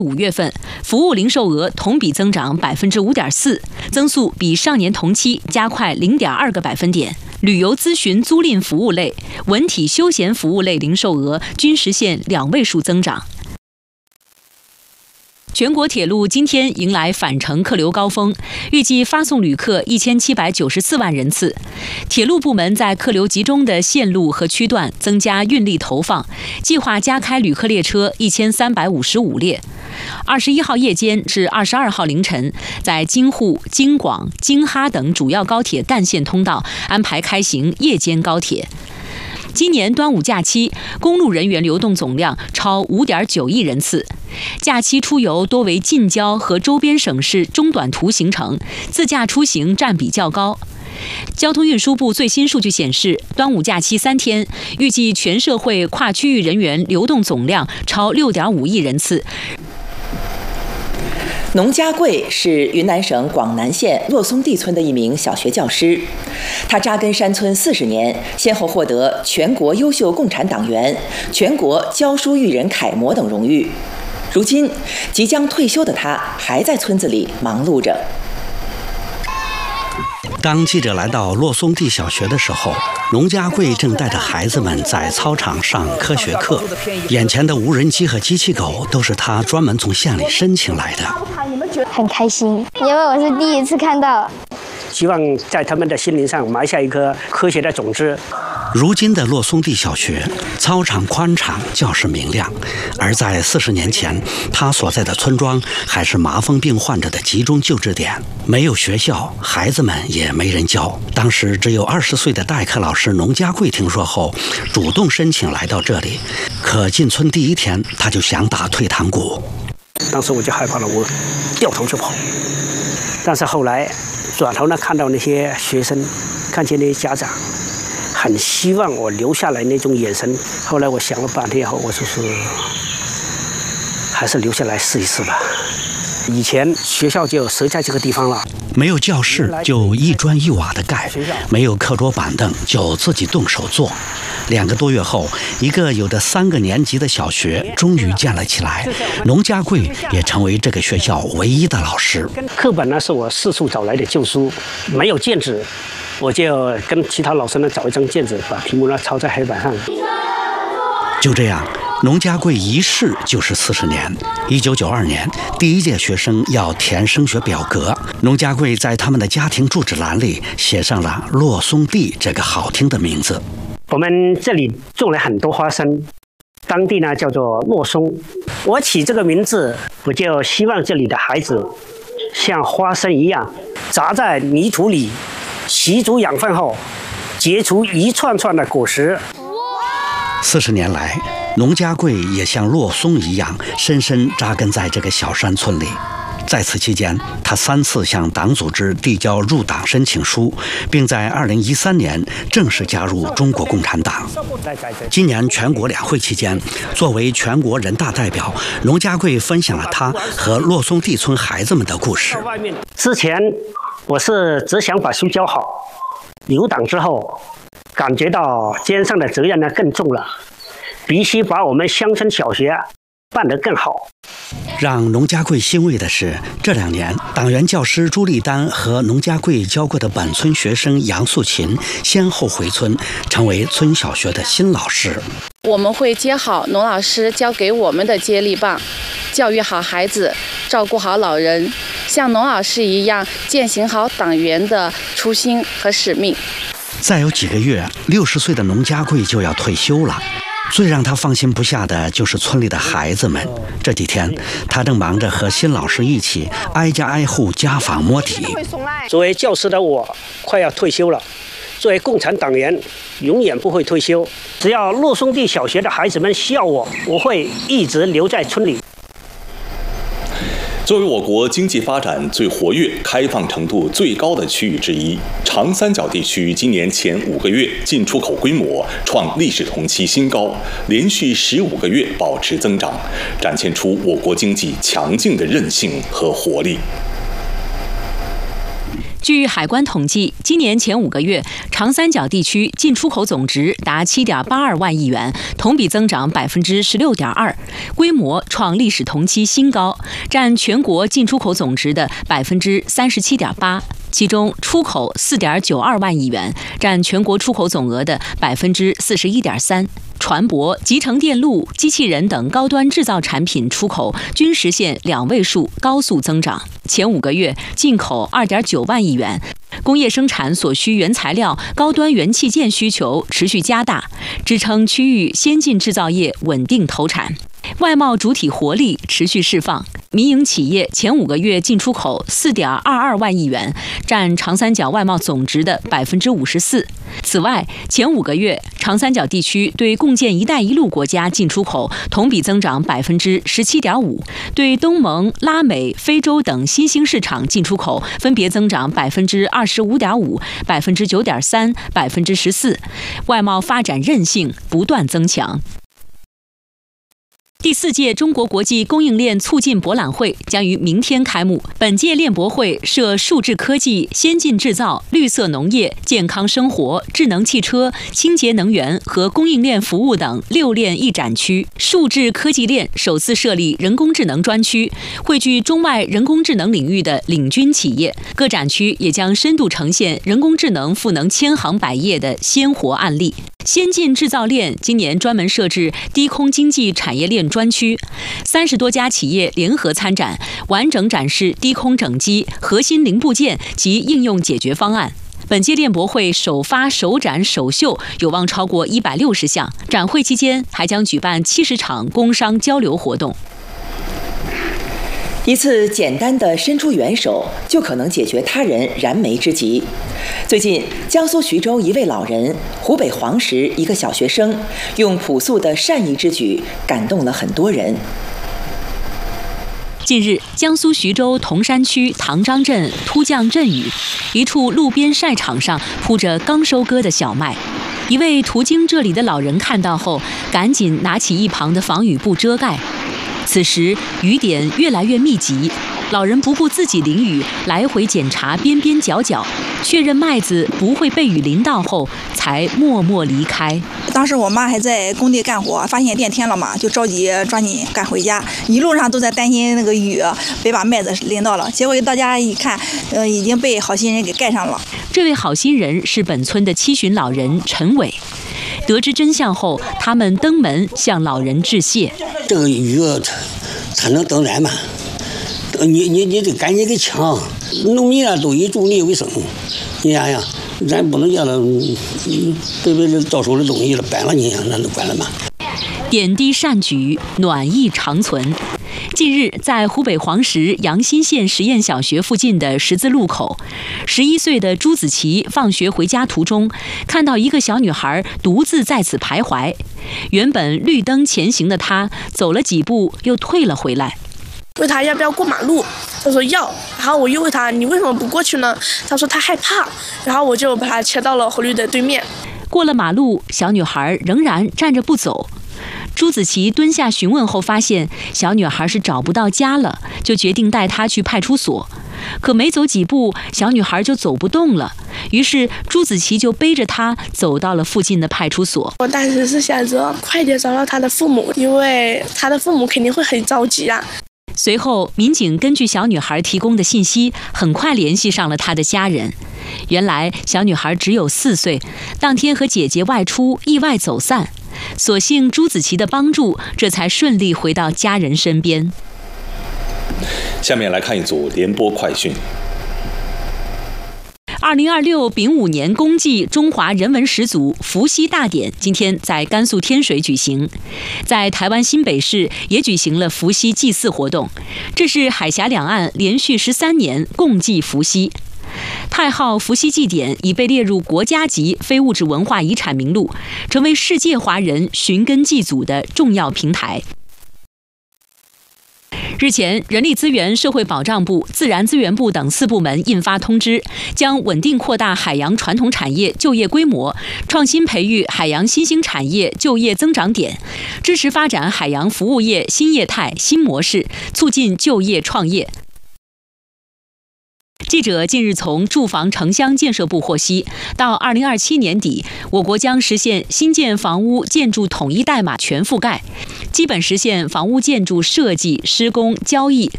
5月份，服务零售额同比增长5.4%，增速比上年同期加快0.2个百分点。旅游咨询租赁服务类、文体休闲服务类零售额均实现2位数增长。全国铁路今天迎来返程客流高峰，预计发送旅客1794万人次。铁路部门在客流集中的线路和区段增加运力投放，计划加开旅客列车1355列。21号夜间至22号凌晨，在京沪、京广、京哈等主要高铁干线通道安排开行夜间高铁。今年端午假期，公路人员流动总量超5.9亿人次。假期出游多为近郊和周边省市中短途行程，自驾出行占比较高。交通运输部最新数据显示，端午假期3天，预计全社会跨区域人员流动总量超6.5亿人次。 农家贵是云南省广南县洛松地村的一名小学教师，他扎根山村40年，先后获得全国优秀共产党员、全国教书育人楷模等荣誉。如今，即将退休的他还在村子里忙碌着。 当记者来到洛松地小学的时候，农家贵正带着孩子们在操场上科学课。眼前的无人机和机器狗都是他专门从县里申请来的。 很开心，因为我是第一次看到。 希望在他们的心灵上埋下一颗科学的种子。 如今的洛松地小学，操场宽敞，教室明亮。而在40年前，他所在的村庄还是麻风病患者的集中救治点，没有学校，孩子们也没人教。当时只有20岁的代课老师农家贵听说后，主动申请来到这里。可进村第1天，他就想打退堂鼓。 当时我就害怕了，我掉头就跑。但是后来转头呢，看到那些学生，看见那些家长，很希望我留下来那种眼神。后来我想了半天后，我就是还是留下来试一试吧。以前学校就设在这个地方了， 没有教室就一砖一瓦的盖，没有课桌板凳就自己动手做。2个多月后，一个有着3个年级的小学终于建了起来，农家贵也成为这个学校唯一的老师。 课本呢是我四处找来的旧书，没有卷子，我就跟其他老师呢找一张卷子，把题目呢抄在黑板上。 就这样，农家贵一试就是40年。1992年，第1届学生要填升学表格，农家贵在他们的家庭住址栏里写上了洛松地这个好听的名字。 我们这里种了很多花生，当地呢叫做洛松。我起这个名字，我就希望这里的孩子像花生一样，扎在泥土里，吸足养分后，结出一串串的果实。 40年来，农家贵也像洛松一样，深深扎根在这个小山村里。在此期间，他3次向党组织递交入党申请书，并在2013年正式加入中国共产党。今年全国两会期间，作为全国人大代表，农家贵分享了他和洛松地村孩子们的故事。 之前我是只想把书教好，入党之后，感觉到肩上的责任呢更重了，必须把我们乡村小学办得更好。 让农家贵欣慰的是，这2年，党员教师朱立丹和农家贵教过的本村学生杨素琴先后回村，成为村小学的新老师。 我们会接好农老师交给我们的接力棒，教育好孩子，照顾好老人，像农老师一样践行好党员的初心和使命。 再有几个月，60岁的农家贵就要退休了。最让他放心不下的就是村里的孩子们。这几天，他正忙着和新老师一起挨家挨户家访摸底。 作为教师的我，快要退休了。作为共产党员，永远不会退休。只要洛松地小学的孩子们需要我，我会一直留在村里。 作为我国经济发展最活跃、开放程度最高的区域之一，长三角地区今年前5个月进出口规模创历史同期新高，连续15个月保持增长，展现出我国经济强劲的韧性和活力。 据海关统计，今年前5个月，长三角地区进出口总值达7.82万亿元，同比增长16.2%，规模创历史同期新高，占全国进出口总值的37.8%。其中，出口4.92万亿元，占全国出口总额的41.3%。船舶、集成电路、机器人等高端制造产品出口均实现2位数高速增长。前5个月，进口2.9万亿元。工业生产所需原材料、高端元器件需求持续加大，支撑区域先进制造业稳定投产。外贸主体活力持续释放，民营企业前5个月进出口4.22万亿元，占长三角外贸总值的54%。此外，前5个月，长三角地区对共建“一带一路”国家进出口同比增长17.5%，对东盟、拉美、非洲等新兴市场进出口分别增长25.5%、9.3%、14%，外贸发展韧性不断增强。第4届中国国际供应链促进博览会将于明天开幕。本届链博会设数字科技、先进制造、绿色农业、健康生活、智能汽车、清洁能源和供应链服务等6链一展区。数字科技链首次设立人工智能专区，汇聚中外人工智能领域的领军企业。各展区也将深度呈现人工智能赋能千行百业的鲜活案例。先进制造链今年专门设置低空经济产业链专区，30多家企业联合参展，完整展示低空整机、核心零部件及应用解决方案。本届链博会首发、首展、首秀有望超过160项。展会期间还将举办70场工商交流活动。 一次简单的伸出援手，就可能解决他人燃眉之急。最近，江苏徐州一位老人、湖北黄石一个小学生，用朴素的善意之举感动了很多人。 近日，江苏徐州铜山区唐张镇突降阵雨，一处路边晒场上铺着刚收割的小麦。一位途经这里的老人看到后，赶紧拿起一旁的防雨布遮盖。此时雨点越来越密集，老人不顾自己淋雨，来回检查边边角角，确认麦子不会被雨淋到后，才默默离开。 当时我妈还在工地干活，发现变天了嘛，就着急抓紧赶回家，一路上都在担心那个雨别把麦子淋到了。结果到家一看，已经被好心人给盖上了。 这位好心人是本村的七旬老人陈伟。得知真相后，他们登门向老人致谢。 这个雨它能等咱吗？你得赶紧给抢，农民啊都以种地为生。你想想，咱不能让他被到手的东西了搬了，你想那能管了吗？ 点滴善举，暖意长存。近日，在湖北黄石阳新县实验小学附近的十字路口，11岁的朱子琪放学回家途中，看到一个小女孩独自在此徘徊。原本绿灯前行的她，走了几步又退了回来。 问他要不要过马路，他说要，然后我又问他你为什么不过去呢？他说他害怕，然后我就把他切到了红绿灯对面。 过了马路，小女孩仍然站着不走。朱子琪蹲下询问后，发现小女孩是找不到家了，就决定带她去派出所。可没走几步，小女孩就走不动了。于是朱子琪就背着她走到了附近的派出所。 我当时是想着快点找到她的父母，因为她的父母肯定会很着急啊。 随后，民警根据小女孩提供的信息，很快联系上了她的家人。原来，小女孩只有4岁，当天和姐姐外出，意外走散。所幸朱子琪的帮助，这才顺利回到家人身边。 下面来看一组联播快讯。 2026丙午年公祭中华人文始祖伏羲大典今天在甘肃天水举行，在台湾新北市也举行了伏羲祭祀活动。这是海峡两岸连续13年共祭伏羲。太昊伏羲祭典已被列入国家级非物质文化遗产名录，成为世界华人寻根祭祖的重要平台。日前，人力资源社会保障部、自然资源部等4部门印发通知，将稳定扩大海洋传统产业就业规模，创新培育海洋新兴产业就业增长点，支持发展海洋服务业新业态新模式，促进就业创业。 记者近日从住房城乡建设部获悉，到2027年底，我国将实现新建房屋建筑统一代码全覆盖，基本实现房屋建筑设计、施工、交易、